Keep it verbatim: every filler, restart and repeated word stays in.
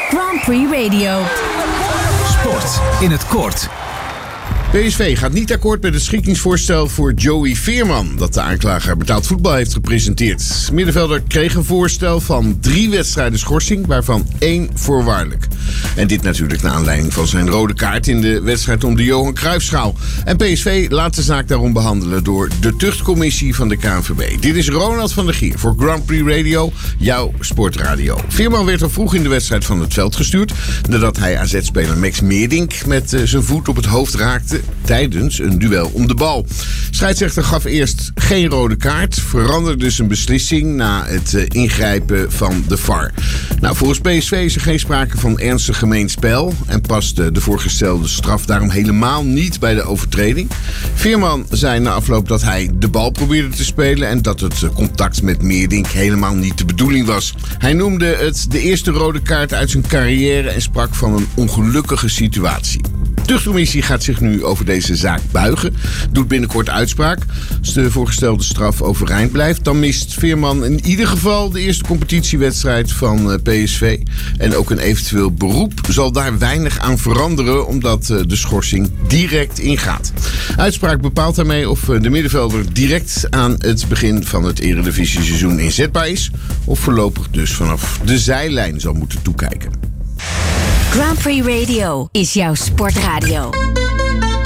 Grand Prix Radio. Sport in het kort. P S V gaat niet akkoord met het schikkingsvoorstel voor Joey Veerman dat de aanklager betaald voetbal heeft gepresenteerd. Middenvelder kreeg een voorstel van drie wedstrijden schorsing, waarvan één voorwaardelijk. En dit natuurlijk naar aanleiding van zijn rode kaart in de wedstrijd om de Johan Cruijffschaal. En P S V laat de zaak daarom behandelen door de tuchtcommissie van de K N V B. Dit is Ronald van der Gier voor Grand Prix Radio, jouw sportradio. Veerman werd al vroeg in de wedstrijd van het veld gestuurd nadat hij A Z-speler Max Meerdink met uh, zijn voet op het hoofd raakte tijdens een duel om de bal. Scheidsrechter gaf eerst geen rode kaart, veranderde zijn beslissing na het uh, ingrijpen van de V A R. Nou, volgens P S V is er geen sprake van ernstig gemeen spel en past uh, de voorgestelde straf daarom helemaal niet bij de overtreding. Veerman zei na afloop dat hij de bal probeerde te spelen en dat het uh, contact met Meerdink helemaal niet de bedoeling was. Hij noemde het de eerste rode kaart uit zijn carrière en sprak van een ongelukkige situatie. De tuchtcommissie gaat zich nu over deze zaak buigen, doet binnenkort uitspraak. Als de voorgestelde straf overeind blijft, dan mist Veerman in ieder geval de eerste competitiewedstrijd van P S V. En ook een eventueel beroep zal daar weinig aan veranderen, omdat de schorsing direct ingaat. Uitspraak bepaalt daarmee of de middenvelder direct aan het begin van het Eredivisie-seizoen inzetbaar is, of voorlopig dus vanaf de zijlijn zal moeten toekijken. Grand Prix Radio is jouw sportradio.